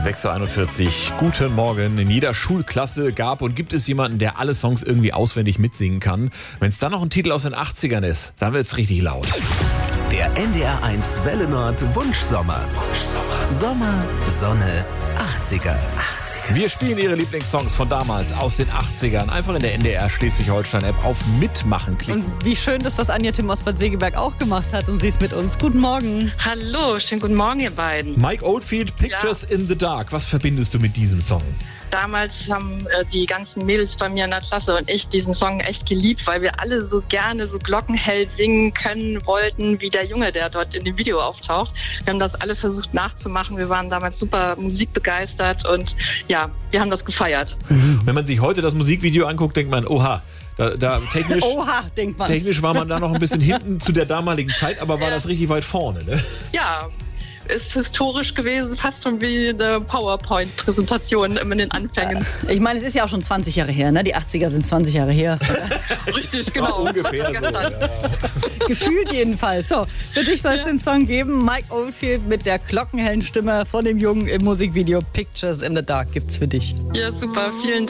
6:41 Uhr. Guten Morgen. In jeder Schulklasse gab und gibt es jemanden, der alle Songs irgendwie auswendig mitsingen kann. Wenn es dann noch ein Titel aus den 80ern ist, dann wird es richtig laut. Der NDR1 Welle Nord Wunschsommer. Sommer, Sonne, 80er. Wir spielen Ihre Lieblingssongs von damals aus den 80ern. Einfach in der NDR Schleswig-Holstein-App auf Mitmachen klicken. Und wie schön, dass das Anja Tim aus Bad Segeberg auch gemacht hat und sie ist mit uns. Guten Morgen. Hallo, schönen guten Morgen, ihr beiden. Mike Oldfield, Pictures in the Dark. Was verbindest du mit diesem Song? Damals haben die ganzen Mädels bei mir in der Klasse und ich diesen Song echt geliebt, weil wir alle so gerne so glockenhell singen können wollten, wie der Junge, der dort in dem Video auftaucht. Wir haben das alle versucht nachzumachen. Wir waren damals super musikbegeistert und ja, wir haben das gefeiert. Wenn man sich heute das Musikvideo anguckt, denkt man, oha, technisch, Oha, denkt man. technisch war man da noch ein bisschen hinten zu der damaligen Zeit, aber war das richtig weit vorne, ne? Ja, ist historisch gewesen, fast schon wie eine PowerPoint-Präsentation in den Anfängen. Ich meine, es ist ja auch schon 20 Jahre her, ne? Die 80er sind 20 Jahre her. Richtig, genau. Ungefähr so, ja. Gefühlt jedenfalls. So, für dich soll es den Song geben. Mike Oldfield mit der glockenhellen Stimme von dem Jungen im Musikvideo Pictures in the Dark gibt's für dich. Ja, super, vielen Dank.